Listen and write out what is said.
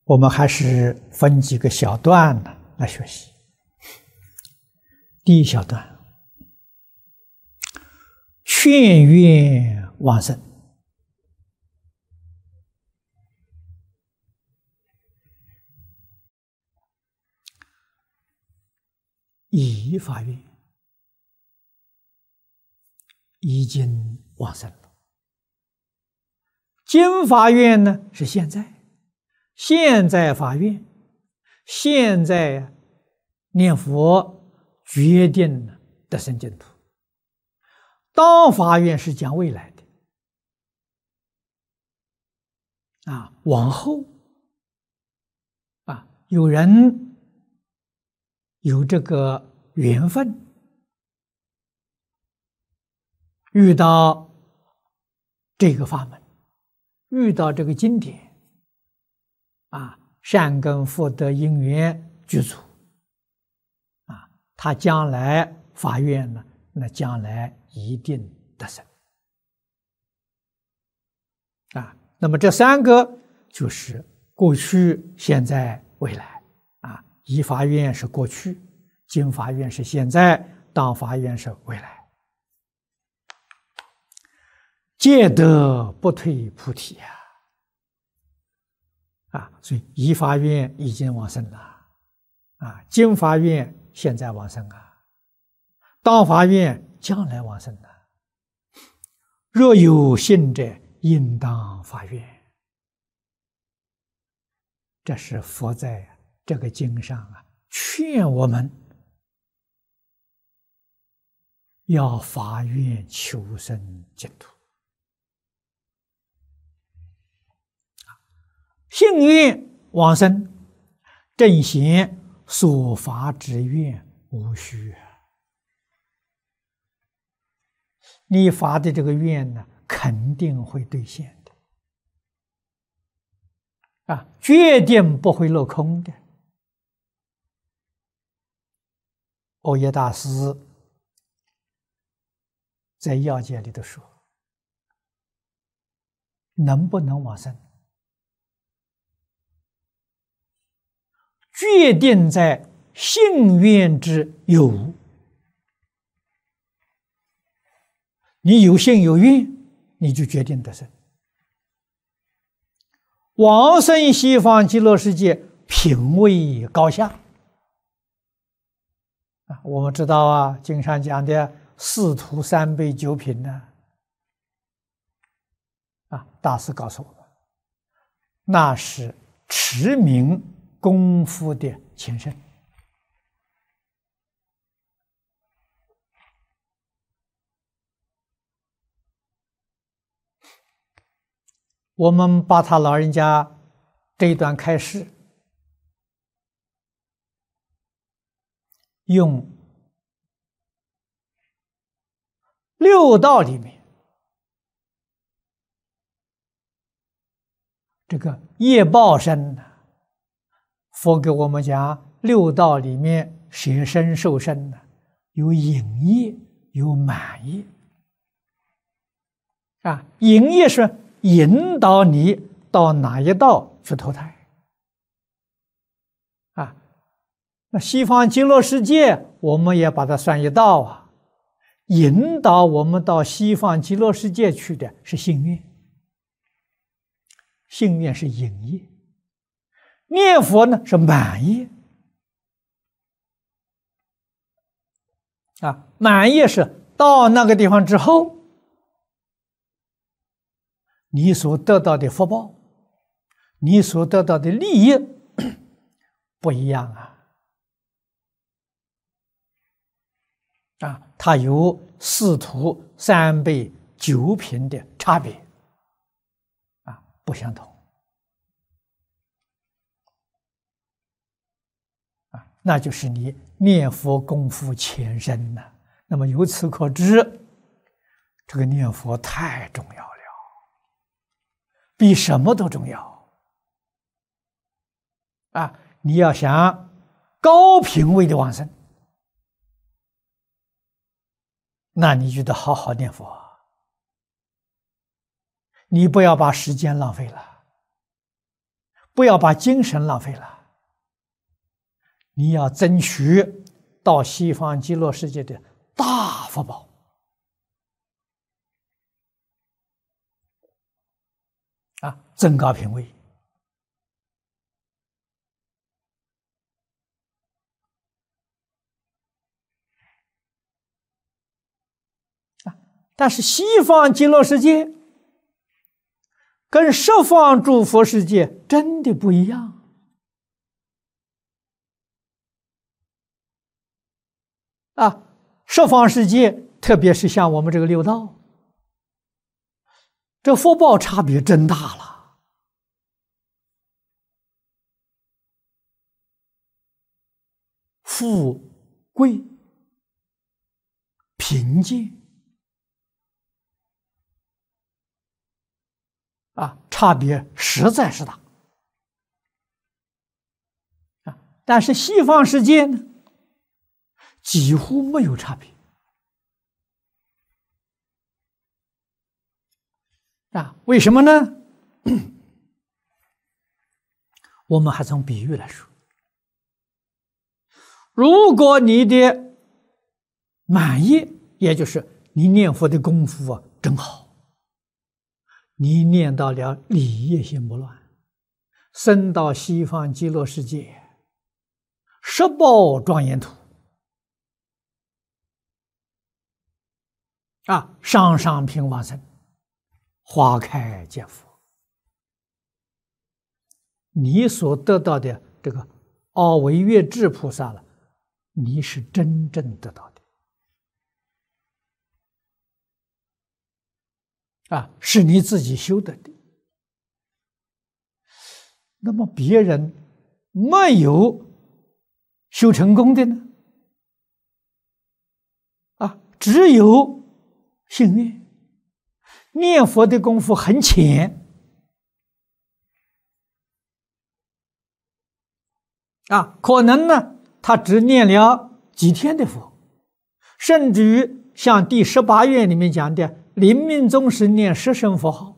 我们还是分几个小段呢来学习。第一小段，劝愿往生。乙法院已经往生了，经法院呢是现在法院现在念佛决定得生净土，当法院是讲未来的往后有人有这个缘分，遇到这个法门，遇到这个经典善根福德因缘具足他将来法院呢，那将来一定得生那么这三个就是过去、现在、未来乙法院是过去，经法院是现在，当法院是未来。戒得不退菩提所以乙法院已经往生了经法院现在往生当法院将来往生若有信者，应当法院。这是佛在这个经上劝我们要发愿求生净土，信愿往生，正显所发之愿无虚你发的这个愿呢，肯定会兑现的决定不会落空的。欧耶大师在要解里头说，能不能往生，决定在信愿之有无。你有信有愿，你就决定得生。往生西方极乐世界，品位高下我们知道经上讲的四土三辈九品大师告诉我们，那是持名功夫的前身。我们把他老人家这一段开示用六道里面这个业报身佛给我们讲，六道里面舍身受身有引业有满业引业是引导你到哪一道去投胎那西方极乐世界我们也把它算一道引导我们到西方极乐世界去的是信愿，信愿是引业，念佛呢是满业满业是到那个地方之后你所得到的福报，你所得到的利益不一样它有四土三辈九品的差别不相同那就是你念佛功夫前身那么由此可知，这个念佛太重要了，比什么都重要你要想高品位的往生，那你就得好好念佛，你不要把时间浪费了， 不要把精神浪费了，你要争取到西方极乐世界的大福报啊，增高品位。但是西方极乐世界跟十方诸佛世界真的不一样啊！十方世界，特别是像我们这个六道，这福报差别真大了。富贵贫贱啊，差别实在是大啊！但是西方世界呢，几乎没有差别啊！为什么呢？我们还从比喻来说，如果你的满意，也就是你念佛的功夫啊，真好。你念到了理业心不乱，升到西方极乐世界，十报庄严土啊，上上品往生，花开见佛。你所得到的这个阿惟越致菩萨了，你是真正得到的。啊，是你自己修得的。那么别人没有修成功的呢？啊，只有信愿，念佛的功夫很浅啊，可能呢，他只念了几天的佛，甚至于像第18愿里面讲的。临命终时念10声佛号，